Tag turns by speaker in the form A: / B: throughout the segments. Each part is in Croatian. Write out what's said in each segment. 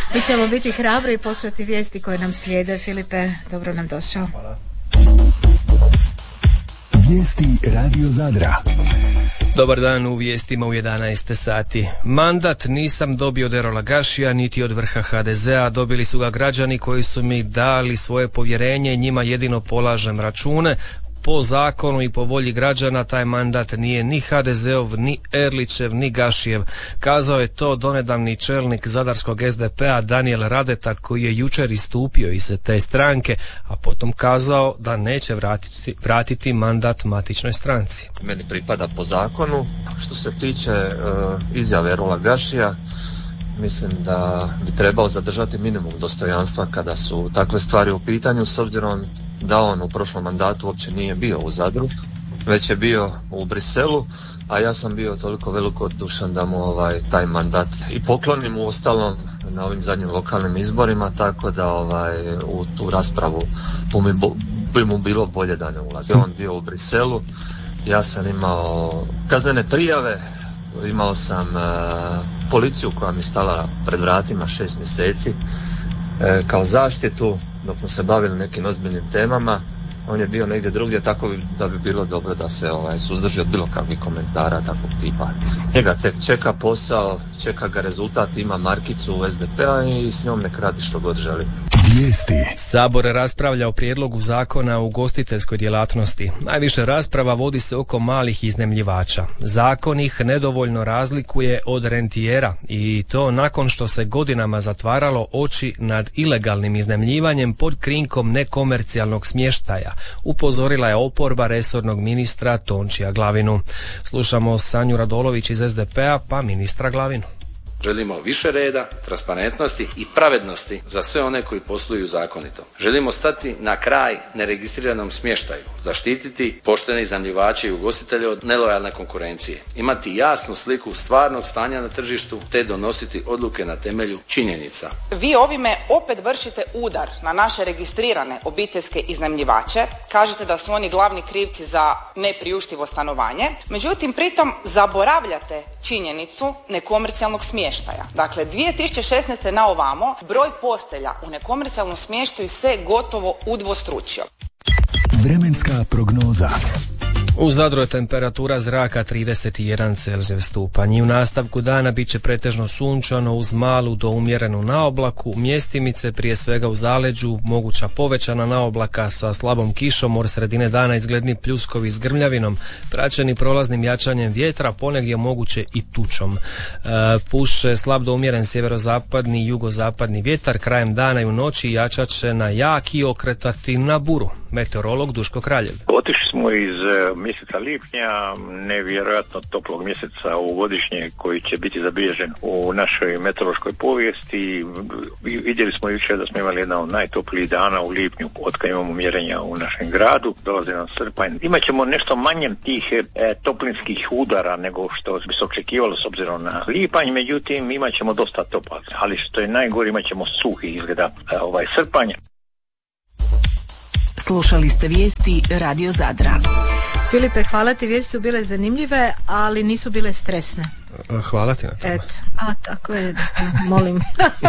A: Mi ćemo biti hrabri i poslušati vijesti koje nam slijede. Filipe, dobro nam došao.
B: Hvala. Vijesti Radio Zadra.
C: Dobar dan, u vijestima u 11 sati. Mandat nisam dobio od Erola Gašija niti od vrha HDZ-a, dobili su ga građani koji su mi dali svoje povjerenje i njima jedino polažem račune. Po zakonu i po volji građana taj mandat nije ni HDZ-ov, ni Erlićev, ni Gašijev. Kazao je to donedavni čelnik zadarskog SDP-a Danijel Radeta, koji je jučer istupio iz te stranke, a potom kazao da neće vratiti mandat matičnoj stranci.
D: Meni pripada po zakonu. Što se tiče izjave Erola Gašija, mislim da bi trebao zadržati minimum dostojanstva kada su takve stvari u pitanju, s obzirom da on u prošlom mandatu uopće nije bio u Zadru, već je bio u Briselu, a ja sam bio toliko velikodušan da mu taj mandat i poklonim u ostalom na ovim zadnjim lokalnim izborima, tako da u tu raspravu bi mu bilo bolje da ne ulazi. On bio u Briselu, ja sam imao kaznene prijave, imao sam policiju koja mi stala pred vratima 6 mjeseci kao zaštitu dok smo se bavili nekim ozbiljnim temama. On je bio negdje drugdje, tako da bi bilo dobro da se suzdrži od bilo kakvih komentara takvog tipa. Njega tek čeka posao, čeka ga rezultat, ima markicu u SDP-a i s njom nek radi što god želi.
B: Vijesti.
C: Sabor raspravlja o prijedlogu zakona o ugostiteljskoj djelatnosti. Najviše rasprava vodi se oko malih iznajmljivača. Zakon ih nedovoljno razlikuje od rentijera i to nakon što se godinama zatvaralo oči nad ilegalnim iznajmljivanjem pod krinkom nekomercijalnog smještaja. Upozorila je oporba resornog ministra Tončija Glavinu. Slušamo Sanju Radolović iz SDP-a pa ministra Glavinu.
E: Želimo više reda, transparentnosti i pravednosti za sve one koji posluju zakonito. Želimo stati na kraj neregistriranom smještaju, zaštititi poštene iznajmljivače i ugostitelje od nelojalne konkurencije, imati jasnu sliku stvarnog stanja na tržištu te donositi odluke na temelju činjenica.
F: Vi ovime opet vršite udar na naše registrirane obiteljske iznajmljivače, kažete da su oni glavni krivci za nepriuštivo stanovanje, međutim pritom zaboravljate činjenicu nekomercijalnog smještaja. Dakle, 2016. na ovamo broj postelja u nekomercijalnom smještaju se gotovo udvostručio.
B: Vremenska prognoza.
C: U Zadru je temperatura zraka 31 Celzijus stupanj i u nastavku dana bit će pretežno sunčano uz malu do umjerenu naoblaku, mjestimice prije svega u zaleđu, moguća povećana naoblaka sa slabom kišom, od sredine dana izgledni pljuskovi s grmljavinom, praćeni prolaznim jačanjem vjetra, ponegdje moguće i tučom. Puše slab do umjeren sjeverozapadni i jugozapadni vjetar, krajem dana i u noći jačat će na jak i okretati na buru. Meteorolog Duško Kraljev.
G: Otišli smo iz mjeseca lipnja, nevjerojatno toplog mjeseca ovogodišnje koji će biti zabilježen u našoj meteorološkoj povijesti. Vidjeli smo jučer da smo imali jedan od najtoplijih dana u lipnju od kad imamo mjerenja u našem gradu. Dolazi nam srpanj. Imaćemo nešto manje tih toplinskih udara nego što bi se očekivalo s obzirom na lipanj, međutim imat ćemo dosta toplac, ali što je najgore imat ćemo suhi izgleda srpanj.
H: Slušali ste vijesti Radio Zadra.
A: Filipe, hvala ti, vijesti su bile zanimljive, ali nisu bile stresne.
C: Hvala ti na tome.
A: Eto, tako je, molim.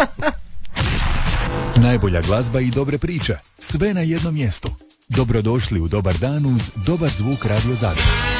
B: Najbolja glazba i dobre priče, sve na jednom mjestu. Dobrodošli u Dobar dan uz dobar zvuk Radio Zadra.